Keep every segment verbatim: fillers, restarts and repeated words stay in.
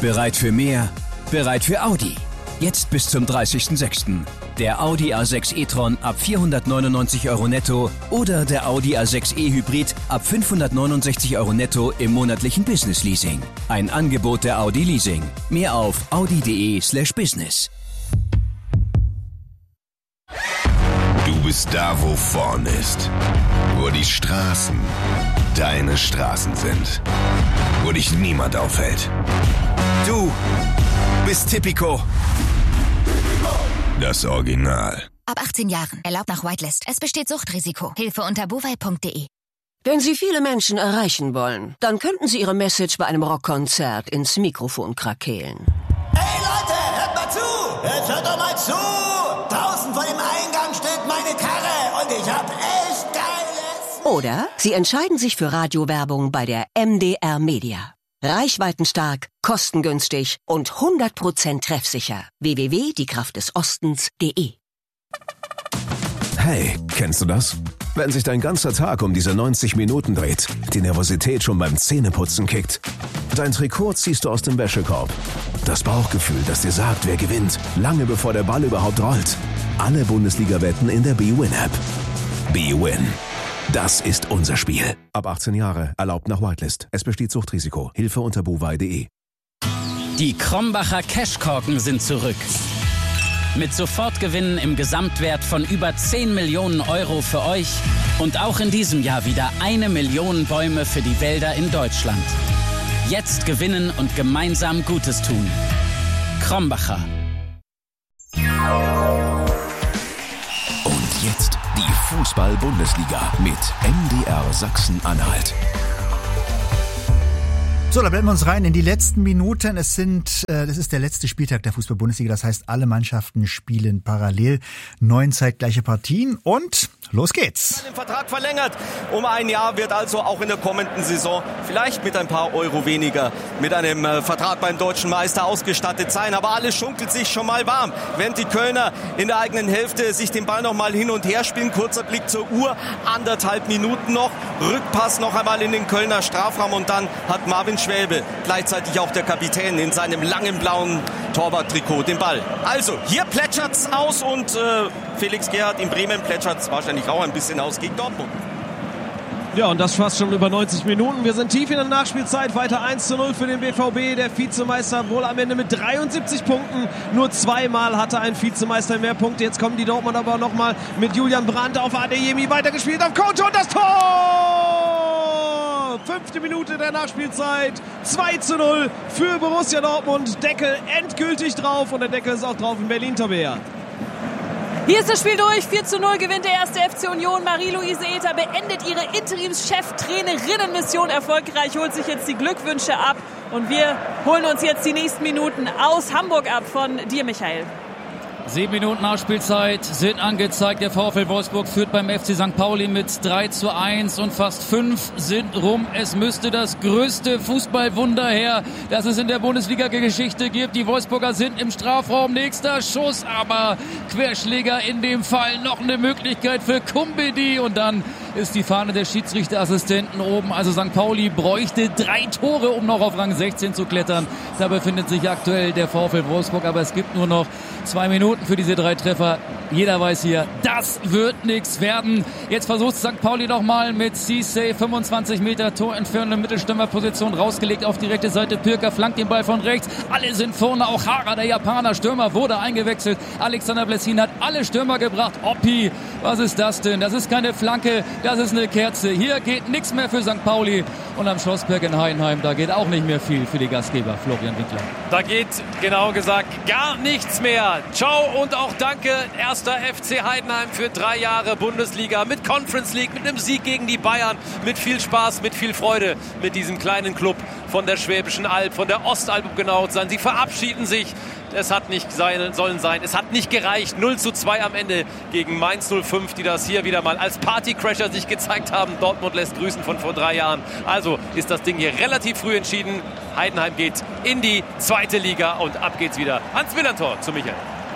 Bereit für mehr? Bereit für Audi. Jetzt bis zum dreißigsten sechsten Der Audi A sechs e-tron ab vierhundertneunundneunzig Euro netto oder der Audi A sechs e-Hybrid ab fünfhundertneunundsechzig Euro netto im monatlichen Business-Leasing. Ein Angebot der Audi Leasing. Mehr auf audi.de slash business. Du bist da, wo vorn ist. Wo die Straßen deine Straßen sind. Wo dich niemand aufhält. Du bist Tipico. Das Original. Ab achtzehn Jahren. Erlaubt nach Whitelist. Es besteht Suchtrisiko. Hilfe unter bovai punkt de. Wenn Sie viele Menschen erreichen wollen, dann könnten Sie Ihre Message bei einem Rockkonzert ins Mikrofon krakeelen. Hey Leute, hört mal zu! Jetzt hört doch mal zu! Draußen vor dem Eingang steht meine Karre und ich hab echt geiles... Oder Sie entscheiden sich für Radiowerbung bei der M D R Media. Reichweitenstark, kostengünstig und hundert Prozent treffsicher. w w w punkt die kraft des ostens punkt de. Hey, kennst du das? Wenn sich dein ganzer Tag um diese neunzig Minuten dreht, die Nervosität schon beim Zähneputzen kickt. Dein Trikot ziehst du aus dem Wäschekorb. Das Bauchgefühl, das dir sagt, wer gewinnt, lange bevor der Ball überhaupt rollt. Alle Bundesliga-Wetten in der B-Win-App. B-Win. Das ist unser Spiel. Ab achtzehn Jahre, erlaubt nach Whitelist. Es besteht Suchtrisiko. Hilfe unter bovai punkt de. Die Krombacher Cashkorken sind zurück. Mit Sofortgewinnen im Gesamtwert von über zehn Millionen Euro für euch und auch in diesem Jahr wieder eine Million Bäume für die Wälder in Deutschland. Jetzt gewinnen und gemeinsam Gutes tun. Krombacher. Und jetzt die Fußball-Bundesliga mit M D R Sachsen-Anhalt. So, da blenden wir uns rein in die letzten Minuten. Es sind, äh, das ist der letzte Spieltag der Fußball-Bundesliga. Das heißt, alle Mannschaften spielen parallel neun zeitgleiche Partien und los geht's. Den Vertrag verlängert um ein Jahr, wird also auch in der kommenden Saison vielleicht mit ein paar Euro weniger mit einem äh, Vertrag beim deutschen Meister ausgestattet sein. Aber alles schunkelt sich schon mal warm. Während die Kölner in der eigenen Hälfte sich den Ball noch mal hin und her spielen. Kurzer Blick zur Uhr, anderthalb Minuten noch. Rückpass noch einmal in den Kölner Strafraum und dann hat Marvin Schwäbe, gleichzeitig auch der Kapitän in seinem langen blauen Torwarttrikot, den Ball. Also, hier plätschert's aus und äh, Felix Gerhardt in Bremen plätschert's wahrscheinlich auch ein bisschen aus gegen Dortmund. Ja, und das fast schon über neunzig Minuten. Wir sind tief in der Nachspielzeit. Weiter eins zu null für den B V B. Der Vizemeister wohl am Ende mit dreiundsiebzig Punkten. Nur zweimal hatte ein Vizemeister mehr Punkte. Jetzt kommen die Dortmund aber nochmal mit Julian Brandt auf Adeyemi weitergespielt auf Koto und das Tor! Fünfte Minute der Nachspielzeit. zwei zu null für Borussia Dortmund. Deckel endgültig drauf und der Deckel ist auch drauf in Berlin-Tabea. Hier ist das Spiel durch. vier zu null gewinnt der erste F C Union. Marie-Louise Ether beendet ihre Interimschef-Trainerinnen-Mission erfolgreich, holt sich jetzt die Glückwünsche ab. Und wir holen uns jetzt die nächsten Minuten aus Hamburg ab von dir, Michael. Sieben Minuten Nachspielzeit sind angezeigt. Der VfL Wolfsburg führt beim F C Sankt Pauli mit drei zu eins und fast fünf sind rum. Es müsste das größte Fußballwunder her, das es in der Bundesliga-Geschichte gibt. Die Wolfsburger sind im Strafraum. Nächster Schuss, aber Querschläger in dem Fall. Noch eine Möglichkeit für Kumbedi und dann ist die Fahne des Schiedsrichterassistenten oben. Also Sankt Pauli bräuchte drei Tore, um noch auf Rang sechzehn zu klettern. Da befindet sich aktuell der VfL Wolfsburg, aber es gibt nur noch zwei Minuten für diese drei Treffer. Jeder weiß hier, das wird nichts werden. Jetzt versucht Sankt Pauli nochmal mit Cissé, fünfundzwanzig Meter torentfernende Mittelstürmerposition, rausgelegt auf die rechte Seite. Pirker flankt den Ball von rechts. Alle sind vorne, auch Hara, der Japaner Stürmer, wurde eingewechselt. Alexander Blessin hat alle Stürmer gebracht. Oppi, was ist das denn? Das ist keine Flanke, das ist eine Kerze. Hier geht nichts mehr für Sankt Pauli. Und am Schlossberg in Heidenheim, da geht auch nicht mehr viel für die Gastgeber, Florian Winkler. Da geht, genau gesagt, gar nichts mehr. Ciao und auch danke, erster F C Heidenheim für drei Jahre Bundesliga mit Conference League, mit einem Sieg gegen die Bayern, mit viel Spaß, mit viel Freude, mit diesem kleinen Club von der Schwäbischen Alb, von der Ostalb, um genau zu sein. Sie verabschieden sich. Es hat nicht sein, sollen sein. Es hat nicht gereicht. null zu zwei am Ende gegen Mainz null fünf, die das hier wieder mal als Partycrasher sich gezeigt haben. Dortmund lässt grüßen von vor drei Jahren. Also ist das Ding hier relativ früh entschieden. Heidenheim geht in die zweite Liga und ab geht's wieder ans Millantor zu Michael.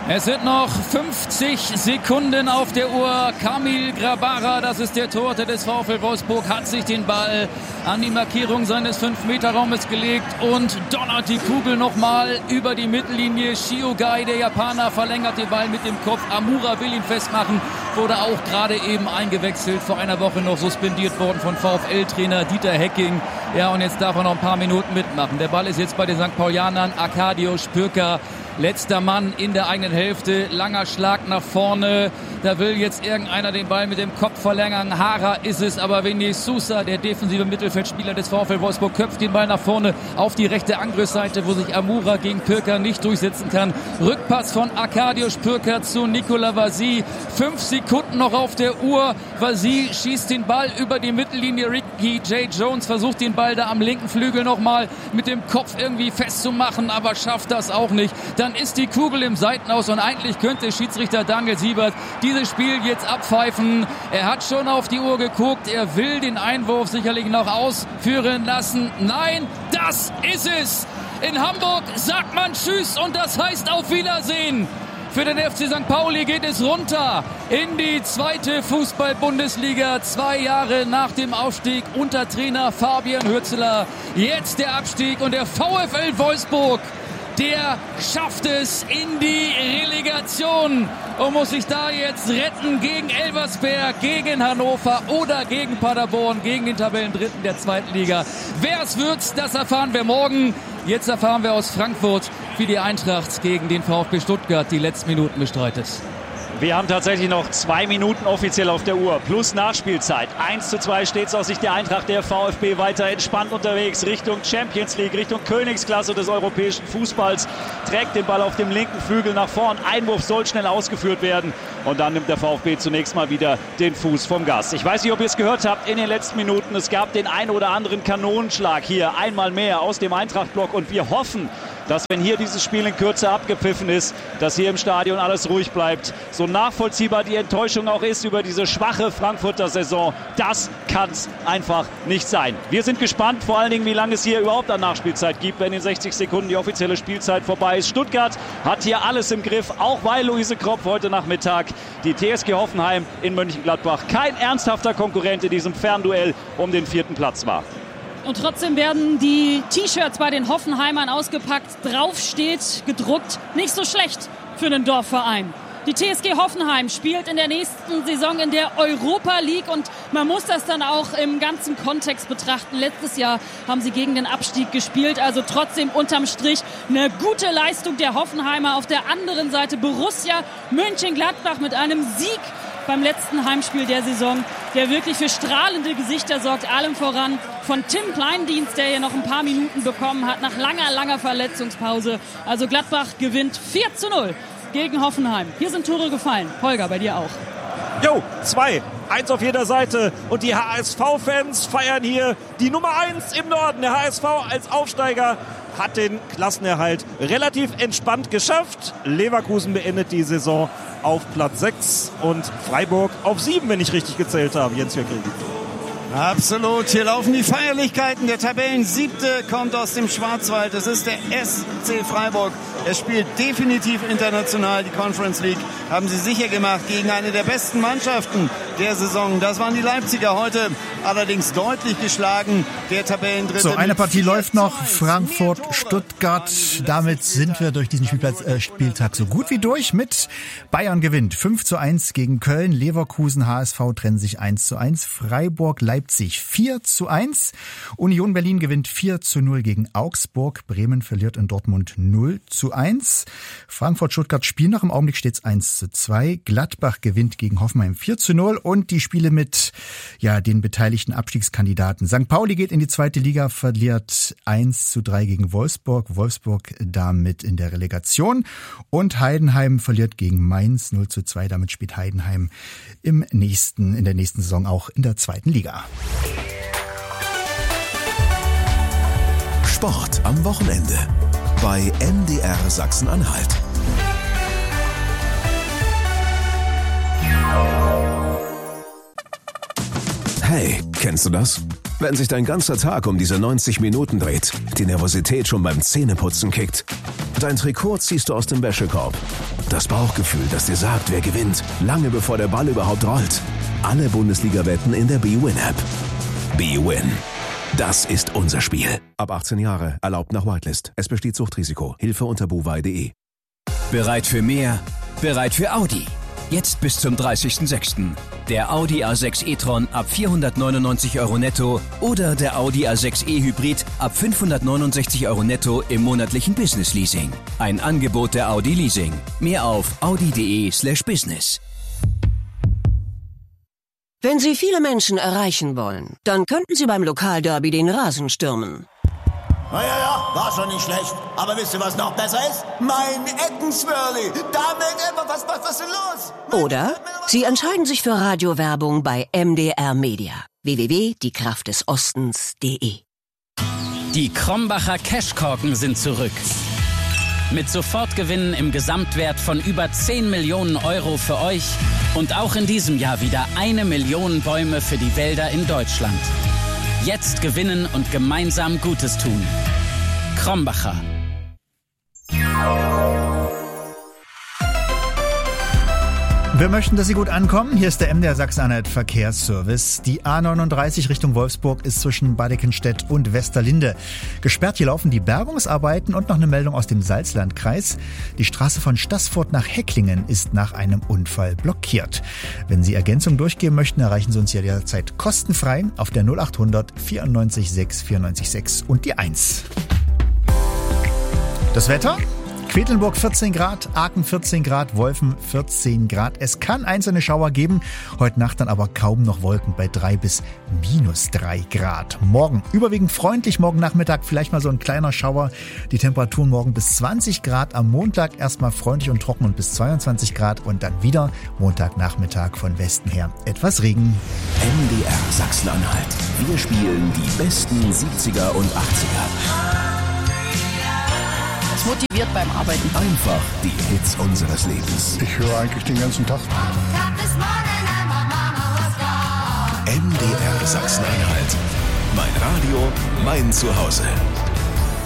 Es sind noch fünfzig Sekunden auf der Uhr. Kamil Grabara, das ist der Torhüter des VfL Wolfsburg, hat sich den Ball an die Markierung seines fünf Meter Raumes gelegt und donnert die Kugel nochmal über die Mittellinie. Shiogai, der Japaner, verlängert den Ball mit dem Kopf. Amura will ihn festmachen, wurde auch gerade eben eingewechselt, vor einer Woche noch suspendiert worden von VfL-Trainer Dieter Hecking. Ja, und jetzt darf er noch ein paar Minuten mitmachen. Der Ball ist jetzt bei den Sankt Paulianern. Arkadiusz Pürka, letzter Mann in der eigenen Hälfte, langer Schlag nach vorne. Da will jetzt irgendeiner den Ball mit dem Kopf verlängern. Hara ist es, aber Vinicius Sousa, der defensive Mittelfeldspieler des VfL Wolfsburg, köpft den Ball nach vorne auf die rechte Angriffsseite, wo sich Amura gegen Pürka nicht durchsetzen kann. Rückpass von Arkadiusz Pürka zu Nikola Vasi. Fünf Sekunden noch auf der Uhr. Vasi schießt den Ball über die Mittellinie. Ricky J. Jones versucht den Ball da am linken Flügel nochmal mit dem Kopf irgendwie festzumachen, aber schafft das auch nicht. Dann ist die Kugel im Seitenaus und eigentlich könnte Schiedsrichter Daniel Siebert dieses Spiel jetzt abpfeifen. Er hat schon auf die Uhr geguckt. Er will den Einwurf sicherlich noch ausführen lassen. Nein, das ist es. In Hamburg sagt man Tschüss und das heißt auf Wiedersehen. Für den F C Sankt Pauli geht es runter in die zweite Fußball-Bundesliga. Zwei Jahre nach dem Aufstieg unter Trainer Fabian Hürzeler. Jetzt der Abstieg und der VfL Wolfsburg, der schafft es in die Relegation und muss sich da jetzt retten gegen Elversberg, gegen Hannover oder gegen Paderborn, gegen den Tabellendritten der zweiten Liga. Wer es wird, das erfahren wir morgen. Jetzt erfahren wir aus Frankfurt, wie die Eintracht gegen den VfB Stuttgart die letzten Minuten bestreitet. Wir haben tatsächlich noch zwei Minuten offiziell auf der Uhr, plus Nachspielzeit. eins zu zwei steht es aus Sicht der Eintracht. Der VfB weiter entspannt unterwegs Richtung Champions League, Richtung Königsklasse des europäischen Fußballs. Trägt den Ball auf dem linken Flügel nach vorn. Einwurf soll schnell ausgeführt werden. Und dann nimmt der VfB zunächst mal wieder den Fuß vom Gas. Ich weiß nicht, ob ihr es gehört habt in den letzten Minuten. Es gab den ein oder anderen Kanonenschlag hier einmal mehr aus dem Eintracht-Block. Und wir hoffen, dass, wenn hier dieses Spiel in Kürze abgepfiffen ist, dass hier im Stadion alles ruhig bleibt. So nachvollziehbar die Enttäuschung auch ist über diese schwache Frankfurter Saison, das kann es einfach nicht sein. Wir sind gespannt, vor allen Dingen, wie lange es hier überhaupt an Nachspielzeit gibt, wenn in sechzig Sekunden die offizielle Spielzeit vorbei ist. Stuttgart hat hier alles im Griff, auch bei Luise Kropf heute Nachmittag. Die T S G Hoffenheim in Mönchengladbach kein ernsthafter Konkurrent in diesem Fernduell um den vierten Platz war. Und trotzdem werden die T-Shirts bei den Hoffenheimern ausgepackt. Drauf steht gedruckt, nicht so schlecht für einen Dorfverein. Die T S G Hoffenheim spielt in der nächsten Saison in der Europa League und man muss das dann auch im ganzen Kontext betrachten. Letztes Jahr haben sie gegen den Abstieg gespielt, also trotzdem unterm Strich eine gute Leistung der Hoffenheimer. Auf der anderen Seite Borussia Mönchengladbach mit einem Sieg beim letzten Heimspiel der Saison, der wirklich für strahlende Gesichter sorgt, allem voran von Tim Kleindienst, der hier noch ein paar Minuten bekommen hat nach langer, langer Verletzungspause. Also Gladbach gewinnt vier zu null gegen Hoffenheim. Hier sind Tore gefallen. Holger, bei dir auch. Jo, zwei. Eins auf jeder Seite. Und die H S V-Fans feiern hier die Nummer eins im Norden. Der H S V als Aufsteiger hat den Klassenerhalt relativ entspannt geschafft. Leverkusen beendet die Saison auf Platz sechs und Freiburg auf sieben, wenn ich richtig gezählt habe. Jens Jöckel. Absolut, hier laufen die Feierlichkeiten. Der Tabellensiebte kommt aus dem Schwarzwald. Das ist der S C Freiburg. Er spielt definitiv international die Conference League. Haben sie sicher gemacht gegen eine der besten Mannschaften der Saison. Das waren die Leipziger heute, allerdings deutlich geschlagen. Der Tabellendritte. So, eine Partie läuft noch. Frankfurt, Stuttgart. Damit sind wir durch diesen Spielplatz, äh, Spieltag so gut wie durch mit Bayern gewinnt. fünf zu eins gegen Köln. Leverkusen, H S V trennen sich eins zu eins. Freiburg, Leipzig vier zu eins. Union Berlin gewinnt vier zu null gegen Augsburg. Bremen verliert in Dortmund null zu eins. Frankfurt, Stuttgart spielen noch. Im Augenblick steht es eins zu zwei. Gladbach gewinnt gegen Hoffenheim vier zu null. Und die Spiele mit ja den beteiligten Abstiegskandidaten. Sankt Pauli geht in die zweite Liga, verliert eins zu drei gegen Wolfsburg. Wolfsburg damit in der Relegation. Und Heidenheim verliert gegen Mainz null zu zwei. Damit spielt Heidenheim im nächsten, in der nächsten Saison auch in der zweiten Liga. Sport am Wochenende bei M D R Sachsen-Anhalt. Hey, kennst du das? Wenn sich dein ganzer Tag um diese neunzig Minuten dreht, die Nervosität schon beim Zähneputzen kickt, dein Trikot ziehst du aus dem Wäschekorb. Das Bauchgefühl, das dir sagt, wer gewinnt, lange bevor der Ball überhaupt rollt. Alle Bundesliga-Wetten in der B-Win-App. B-Win. Das ist unser Spiel. Ab achtzehn Jahre, erlaubt nach Whitelist. Es besteht Suchtrisiko. Hilfe unter bovai punkt de. Bereit für mehr? Bereit für Audi. Jetzt bis zum dreißigsten sechsten Der Audi A sechs e-tron ab vierhundertneunundneunzig Euro netto oder der Audi A sechs e Hybrid ab fünfhundertneunundsechzig Euro netto im monatlichen Business Leasing. Ein Angebot der Audi Leasing. Mehr auf audi punkt de slash business. Wenn Sie viele Menschen erreichen wollen, dann könnten Sie beim Lokalderby den Rasen stürmen. Ja, ja, ja, war schon nicht schlecht. Aber wisst ihr, was noch besser ist? Mein Eckenswirli. Damit einfach, was, was, was ist denn los? Oder Sie entscheiden sich für Radiowerbung bei M D R Media. w w w punkt die kraft des ostens punkt de. Die Krombacher Cashkorken sind zurück. Mit Sofortgewinnen im Gesamtwert von über zehn Millionen Euro für euch und auch in diesem Jahr wieder eine Million Bäume für die Wälder in Deutschland. Jetzt gewinnen und gemeinsam Gutes tun. Krombacher. Wir möchten, dass Sie gut ankommen. Hier ist der M D R Sachsen-Anhalt Verkehrsservice. Die A neununddreißig Richtung Wolfsburg ist zwischen Badikenstedt und Westerlinde gesperrt. Hier laufen die Bergungsarbeiten und noch eine Meldung aus dem Salzlandkreis. Die Straße von Staßfurt nach Hecklingen ist nach einem Unfall blockiert. Wenn Sie Ergänzung durchgeben möchten, erreichen Sie uns jederzeit kostenfrei auf der null achthundert vierundneunzig sechs vierundneunzig sechs und die eins. Das Wetter? Quedlinburg vierzehn Grad, Aachen vierzehn Grad, Wolfen vierzehn Grad. Es kann einzelne Schauer geben, heute Nacht dann aber kaum noch Wolken bei drei bis minus drei Grad. Morgen überwiegend freundlich, morgen Nachmittag vielleicht mal so ein kleiner Schauer. Die Temperaturen morgen bis zwanzig Grad, am Montag erstmal freundlich und trocken und bis zweiundzwanzig Grad und dann wieder Montagnachmittag von Westen her etwas Regen. M D R Sachsen-Anhalt. Wir spielen die besten siebziger und achtziger. Motiviert beim Arbeiten. Einfach die Hits unseres Lebens. Ich höre eigentlich den ganzen Tag. M D R Sachsen-Anhalt. Mein Radio, mein Zuhause.